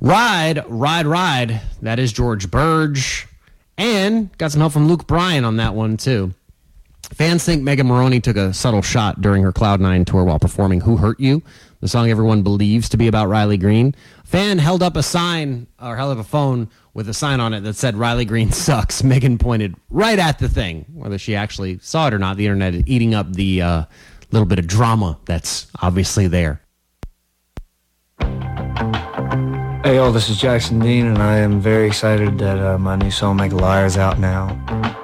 Ride, Ride, Ride. That is George Burge. And got some help from Luke Bryan on that one, too. Fans think Megan Moroney took a subtle shot during her Cloud9 tour while performing Who Hurt You, the song everyone believes to be about Riley Green. Fan held up a phone with a sign on it that said Riley Green sucks. Megan pointed right at the thing. Whether she actually saw it or not, the internet is eating up the little bit of drama that's obviously there. Hey, y'all, this is Jackson Dean, and I am very excited that my new song, Make a Liar, is out now.